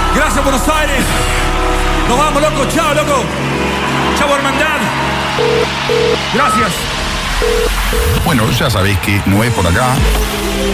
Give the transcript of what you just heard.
Gracias, Buenos Aires. Nos vamos, loco. Chao, loco. Chao, hermandad. Gracias. Bueno, ya sabéis que no es por acá.